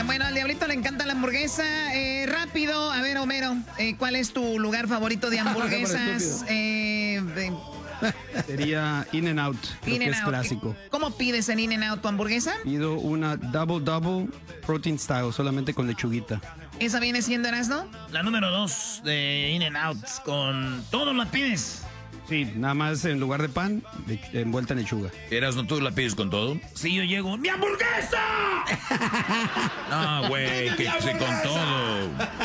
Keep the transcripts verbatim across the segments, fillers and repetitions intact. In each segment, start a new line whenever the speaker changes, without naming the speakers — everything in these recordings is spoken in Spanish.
Bueno, al Diablito le encanta la hamburguesa. Eh, rápido, a ver, Homero, eh, ¿cuál es tu lugar favorito de hamburguesas? eh, de...
Sería In-N-Out, creo que es clásico.
¿Cómo pides en In-N-Out tu hamburguesa?
Pido una Double Double Protein Style, solamente con lechuguita.
¿Esa viene siendo, Erasno?
La número dos de In-N-Out, con todo la pides.
Sí, nada más en lugar de pan, de, de envuelta en lechuga.
¿Erasno, tú la pides con todo?
Sí, yo llego, ¡mi hamburguesa!
No, güey, que se con todo.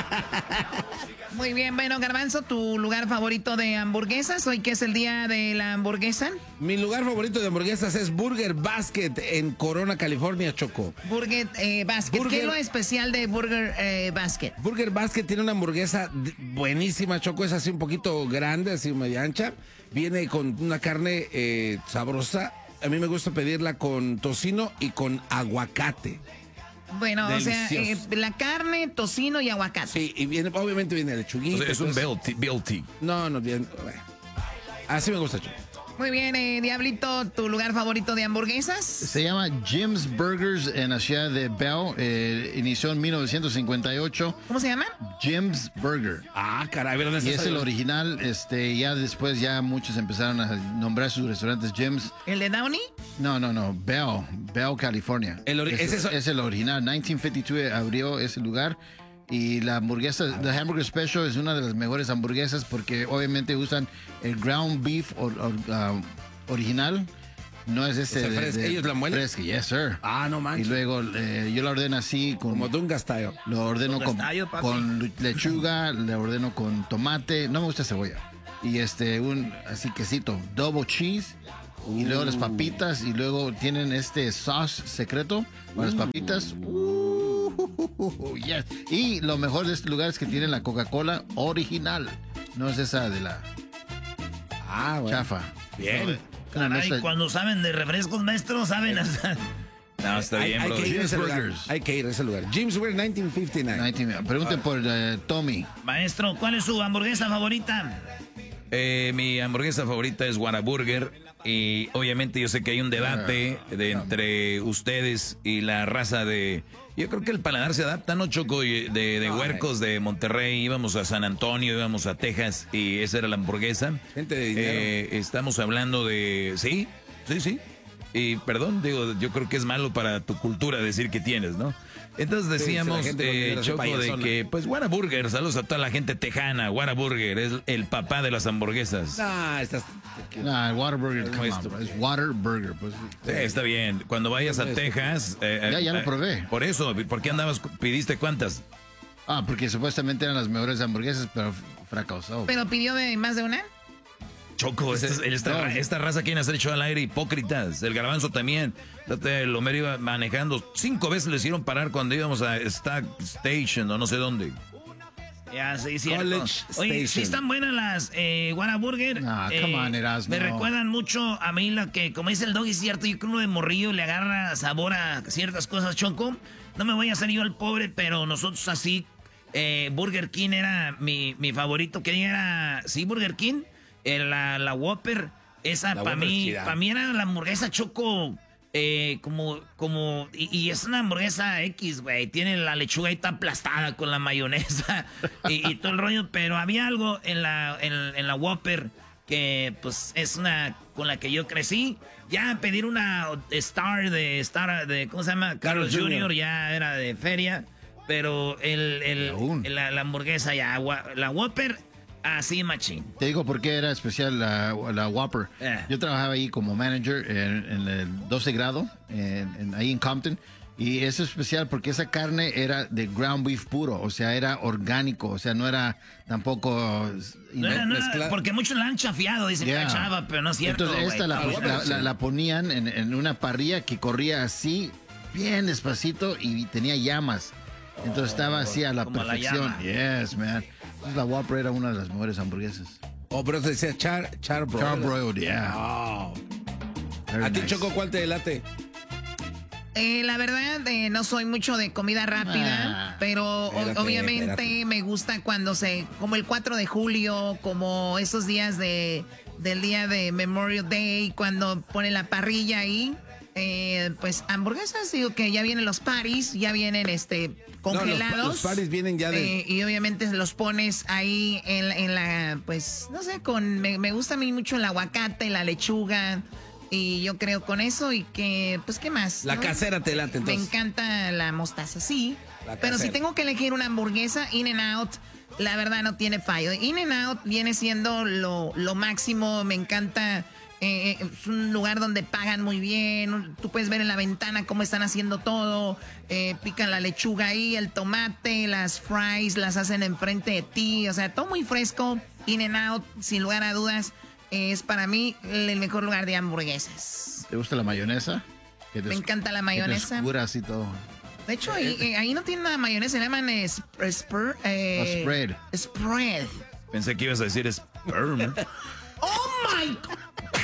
Muy bien, bueno, Garbanzo, ¿tu lugar favorito de hamburguesas? Hoy que es el día de la hamburguesa.
Mi lugar favorito de hamburguesas es Burger Basket en Corona, California, Choco.
Burger eh, Basket.
Burger...
¿Qué es lo especial de Burger eh, Basket?
Burger Basket tiene una hamburguesa buenísima, Choco. Es así un poquito grande, así media ancha. Viene con una carne eh, sabrosa. A mí me gusta pedirla con tocino y con aguacate.
Bueno,
Delicioso.
o sea, eh, la carne, tocino y aguacate.
Sí, y viene, obviamente viene lechuguita.
O sea, es un
pues,
B L T.
No, no, bien. Bueno. Así me gusta, Choco.
Muy bien, eh, Diablito, ¿tu lugar favorito de hamburguesas?
Se llama Jim's Burgers en la ciudad de Bell. Eh, inició en mil novecientos cincuenta y ocho.
¿Cómo se llama?
Jim's Burger.
Ah, caray, ¿dónde
Y
está
es el original. Este, ya después ya muchos empezaron a nombrar sus restaurantes Jim's.
¿El de Downey?
No, no, no. Bell, Bell, California.
El ori-
es,
es eso-
es el original. mil novecientos cincuenta y dos abrió ese lugar. Y la hamburguesa, the Hamburger Special, es una de las mejores hamburguesas porque obviamente usan el ground beef or, or, uh, original. No es ese.
O sea,
de-
fresca.
de-
¿Ellos la muelen?
Fresca, yes, sir.
Ah, no
Y
manches.
luego eh, yo la ordeno así con.
Como Dunga Style.
Lo ordeno
Dunga
con,
Style, papi.
con lechuga, le ordeno con tomate. No me gusta cebolla. Y este, un así quesito, double cheese. Y luego las papitas. Y luego tienen este sauce secreto para las papitas. Uh, yes. Y lo mejor de este lugar es que tienen la Coca-Cola original. No es esa de la
Ah, bueno.
chafa.
Bien.
No, no
Caray,
es-
cuando saben de refrescos, maestro, saben hasta...
No, está
Hay,
bien,
hay
bro.
que ir a ese
Jim's
lugar.
Burgers.
Hay que ir a ese lugar. Jim's Burger mil novecientos cincuenta y nueve.
Nineteen- Pregunten por eh, Tommy.
Maestro, ¿cuál es su hamburguesa favorita?
Eh, mi hamburguesa favorita es Whataburger. Y obviamente yo sé que hay un debate de entre ustedes y la raza de... Yo creo que el paladar se adapta, ¿no, Choco? Y De, de huercos de Monterrey, íbamos a San Antonio, íbamos a Texas y esa era la hamburguesa.
Gente de dinero.
Eh, estamos hablando de... Sí, sí, sí. Y perdón, digo, yo creo que es malo para tu cultura decir que tienes, ¿no? Entonces decíamos,
sí, la gente con
eh,
dinero se
Choco, de
payasona.
que, pues, Whataburger, saludos a toda la gente tejana. Whataburger es el papá de las hamburguesas.
Ah, estás.
Nah, Whataburger, come on,
nuestro.
bro. Es Whataburger. Pues,
Sí, está bien. Cuando vayas a Texas... eh,
Ya, ya lo
eh,
probé.
Por eso, ¿por qué andabas, pidiste cuántas?
Ah, porque supuestamente eran las mejores hamburguesas, pero fracasó.
¿Pero pidió de más de una?
Choco, esta, esta,
no.
esta raza quiere hacer show al aire, hipócritas. El garbanzo también. Fíjate, el Homero iba manejando. Cinco veces le hicieron parar cuando íbamos a Stack Station o no sé dónde.
Ya, sí, cierto.
College
Oye,
Station.
sí están buenas las eh, Whataburger.
Ah,
Eh,
come on, Erasmo.
Me recuerdan mucho a mí lo que, como dice el doggy, es cierto, yo creo uno de morrillo le agarra sabor a ciertas cosas, Choco. No me voy a hacer yo el pobre, pero nosotros así, eh, Burger King era mi, mi favorito. Que era, sí, Burger King, eh, la, la Whopper, esa
La
para
Whopper
mí,
chida.
para mí era la hamburguesa, Choco. Eh, como, como, y, y es una hamburguesa X, güey. Tiene la lechuga ahí está aplastada con la mayonesa y, y todo el rollo. Pero había algo en la, en, en la Whopper que, pues, es una con la que yo crecí. Ya pedir una Star de, Star de, ¿cómo se llama? Carlos
Junior
junior ya era de feria. Pero el, el,
Aún.
la, la hamburguesa ya, gua- la Whopper, así machín.
Te digo por qué era especial la, la Whopper.
Eh.
Yo trabajaba ahí como manager en, en el doce grado, en, en- ahí en Compton. Y eso es especial porque esa carne era de ground beef puro, o sea, era orgánico, o sea, no era tampoco...
No era, no era-
mezclar-
porque muchos la han chafiado, dicen
Yeah.
la chava, pero no es cierto.
Entonces esta
güey.
la,
Ah,
pus-
bueno,
la-
sí.
la- la ponían en, en una parrilla que corría así, bien despacito y tenía llamas. Entonces estaba así a la
Como la
perfección.
llama.
Yes, man. Entonces la Whopper era una de las mejores hamburguesas.
Oh, pero te decía char, char broiled.
Charbroiled, yeah.
Oh.
Very
A ti,
nice.
Choco, ¿cuál te late?
Eh, la verdad, eh, no soy mucho de comida rápida,
Ah,
pero o-
espérate,
obviamente
espérate.
me gusta cuando se, como el cuatro de julio, como esos días de del día de Memorial Day, cuando ponen la parrilla ahí. eh, pues hamburguesas, digo que ya vienen los paris, ya vienen este congelados.
No, los, los paris vienen ya de...
Eh, y obviamente los pones ahí en, en la, pues, no sé, con, me, me gusta a mí mucho el aguacate, la lechuga, y yo creo con eso y que, pues, ¿qué más?
La
¿no?
casera te late, entonces.
Me encanta la mostaza, sí,
La
pero si
casera.
tengo que elegir una hamburguesa, In-N-Out, la verdad no tiene fallo. In-N-Out viene siendo lo, lo máximo, me encanta... Eh, es un lugar donde pagan muy bien. Tú puedes ver en la ventana cómo están haciendo todo. Eh, pican la lechuga ahí, el tomate, las fries las hacen enfrente de ti. O sea, todo muy fresco. In-N-Out, sin lugar a dudas, es para mí el mejor lugar de hamburguesas.
¿Te gusta la mayonesa? Que te
Me
es-
encanta la
que te
mayonesa.
escura así todo.
De hecho, ahí, eh, ahí no tiene nada de mayonesa, le llaman eh, sp- spur- eh,
Oh, spread.
Spread.
Pensé que ibas a decir sperm.
¡Oh, my God!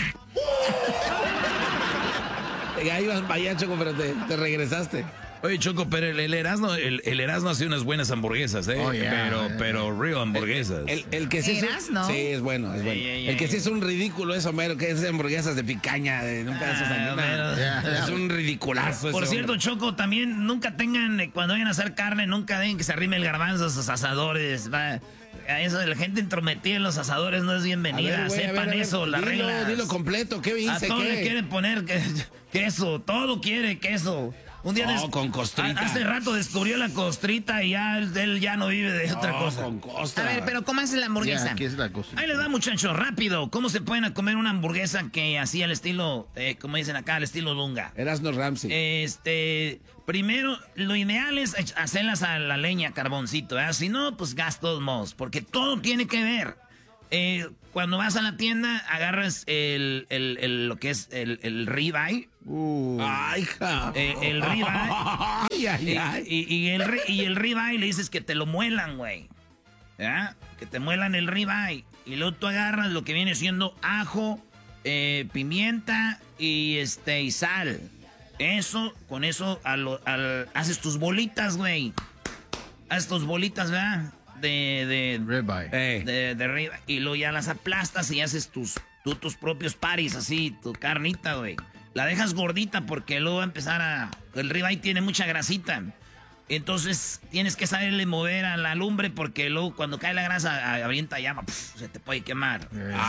Ahí vas para allá, Choco, pero te, te regresaste.
Oye, Choco, pero el, el Erasmo, el, el Erasmo hace unas buenas hamburguesas, ¿eh?
Oh, yeah,
pero,
yeah,
pero real hamburguesas.
El, el que sí es,
Erasmo.
sí, es bueno, es bueno.
Ey, ey,
el que
ey.
sí es un ridículo es Homero, que es de hamburguesas de picaña, de un pedazo de
Ah,
sangre.
Homero.
Ya, ya.
Es un ridiculazo
Por
ese
cierto,
hombre.
Choco, también nunca tengan, eh, cuando vayan a hacer carne, nunca dejen que se arrime el garbanzo a sus asadores. Va. A eso, la gente entrometida en los asadores no es
A
bienvenida.
ver, güey, a
Sepan
ver, a ver,
eso, las
dilo,
reglas.
Dilo completo, ¿qué
A
dice?
todo le
¿Qué?
quieren poner que- queso, todo quiere queso. Un día
No,
des-
con costrita.
a- Hace rato descubrió la costrita y ya él, él ya no vive de otra
No,
cosa.
con costa.
A ver, pero ¿cómo haces la hamburguesa?
Ya, aquí es la cosa.
Ahí les va, muchachos, rápido. ¿Cómo se pueden a comer una hamburguesa que así al estilo, eh, como dicen acá, al estilo Lunga?
Erasmo Ramsey.
Este, primero, lo ideal es ech- hacerlas a la leña, carboncito, ¿verdad? Si no, pues gas todos modos, porque todo tiene que ver. Eh, cuando vas a la tienda, agarras el, el- el- lo que es el, el ribeye,
Uh. Ay, hija.
eh, el ribeye,
Ay, ay,
y,
ay.
y- y el, ri- y el ribeye le dices que te lo muelan, güey. ¿Ya? Que te muelan el ribeye. Y luego tú agarras lo que viene siendo ajo, eh, pimienta y este y sal. Eso, con eso a lo- al- haces tus bolitas, güey. Haces tus bolitas, ¿verdad? De, de,
Ribeye.
Eh.
de, de ribeye. Y luego ya las aplastas y haces tus, tú, tus propios paris, así, tu carnita, güey. La dejas gordita porque luego va a empezar a... El ribeye tiene mucha grasita. Entonces tienes que saberle mover a la lumbre porque luego cuando cae la grasa a- avienta llama, pf, se te puede quemar.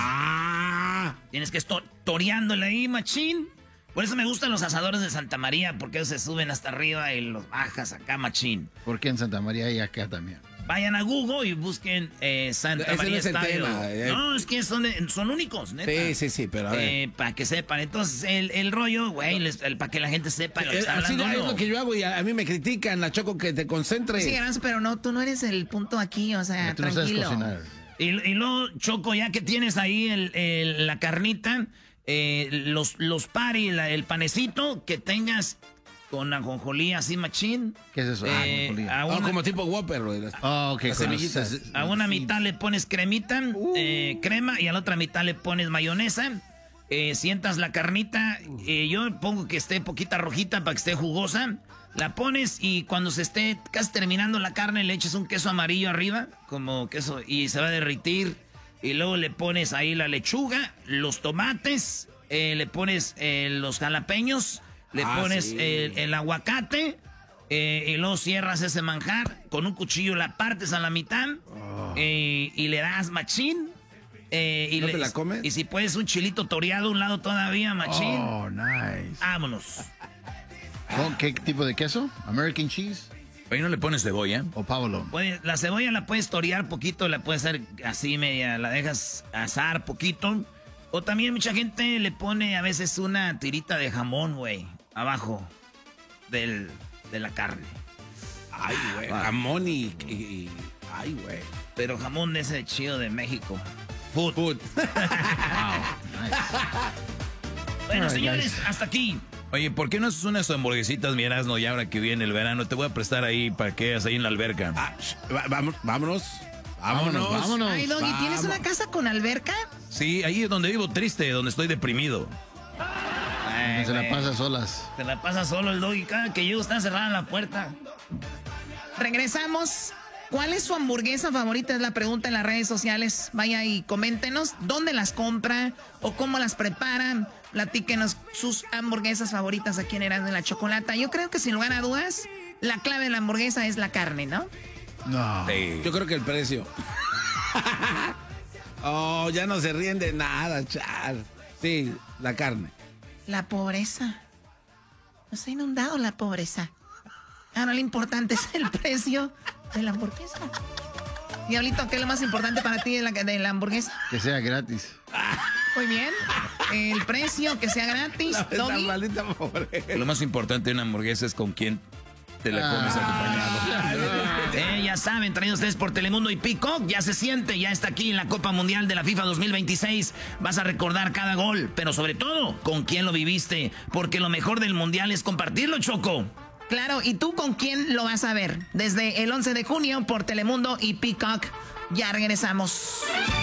Ah.
Tienes que estar toreándole ahí, machín. Por eso me gustan los asadores de Santa María, porque ellos se suben hasta arriba y los bajas acá, machín.
¿Por qué en Santa María y acá también?
Vayan a Google y busquen eh, Santa
Ese no
María
es el
Style.
tema, eh.
No, es que son, de- son únicos, neta.
Sí, sí, sí, pero a ver.
Eh, para que sepan. Entonces, el, el rollo, güey, les- el- para que la gente sepa lo que
Eh,
está
así
hablando.
es
uno.
lo que yo hago y a, a mí me critican, la Choco, que te concentres.
Sí, Garbanzo, pero no, tú no eres el punto aquí, o sea,
Tú no sabes
tranquilo.
cocinar.
Y, y luego, Choco, ya que tienes ahí el- el- la carnita, eh, los, los pari, la- el panecito que tengas con ajonjolí así machín.
¿Qué es eso? Ah,
Eh,
ajonjolí.
a,
Ah,
una,
como tipo Whopper, güey. las-
Oh, ok.
las
con
semillitas.
los-
a una mitad le pones cremita, eh, crema, y a la otra mitad le pones mayonesa. Eh, sientas la carnita, eh, yo pongo que esté poquita rojita para que esté jugosa. La pones y cuando se esté casi terminando la carne le echas un queso amarillo arriba, como queso, y se va a derritir. Y luego le pones ahí la lechuga, los tomates, eh, le pones eh, los jalapeños, le
Ah,
pones
sí.
el, el aguacate, eh, y luego cierras ese manjar, con un cuchillo la partes a la mitad, eh, y le das machín. eh, y
¿No
le-
te la comes?
Y si puedes un chilito toreado a un lado todavía, machín.
Oh, nice.
Vámonos.
¿Con ¿Qué tipo de queso? ¿American cheese
Oye, ¿no le pones cebolla?
o Pavlov?
Puedes- la cebolla la puedes torear poquito, la puedes hacer así media, la dejas asar poquito. O también mucha gente le pone a veces una tirita de jamón, güey, abajo del, de la carne.
Ay, güey. Jamón y, y- y- Ay, güey.
Pero jamón de ese chido de México. Food.
Food.
Bueno,
Alright,
señores,
guys.
hasta aquí.
Oye, ¿por qué no haces unas hamburguesitas, mi Erasmo, ya ahora que viene el verano? Te voy a prestar ahí para que hagas ahí en la alberca.
Ah, sh- va- vamos, vámonos.
Vámonos,
Vámonos.
vámonos.
Ay, Doggy, ¿tienes
Vamos.
una casa con alberca?
Sí, ahí es donde vivo triste, donde estoy deprimido.
Ay,
Se la
güey.
pasa solas.
Se la pasa solo el doggy. Cada que llego está cerrada la puerta.
Regresamos. ¿Cuál es su hamburguesa favorita? Es la pregunta en las redes sociales. Vaya y coméntenos dónde las compra o cómo las preparan Platíquenos sus hamburguesas favoritas aquí en Erasmo de la Chocolata. Yo creo que sin lugar a dudas, la clave de la hamburguesa es la carne, ¿no?
No.
Sí. Yo creo que el precio. Oh, ya no se ríen de nada, chal. Sí, la carne.
La pobreza. Nos ha inundado la pobreza. Ahora lo importante es el precio de la hamburguesa. Diablito, ¿qué es lo más importante para ti de la, de la hamburguesa?
Que sea gratis.
Muy bien. El precio, que sea gratis.
La maldita pobreza.
Lo más importante de una hamburguesa es con quién te la comes acompañado.
Eh, ya saben, traídos ustedes por Telemundo y Peacock, ya se siente, ya está aquí en la Copa Mundial de la FIFA dos mil veintiséis. Vas a recordar cada gol, pero sobre todo, con quién lo viviste, porque lo mejor del Mundial es compartirlo, Choco.
Claro, ¿y tú con quién lo vas a ver? Desde el once de junio por Telemundo y Peacock. Ya regresamos.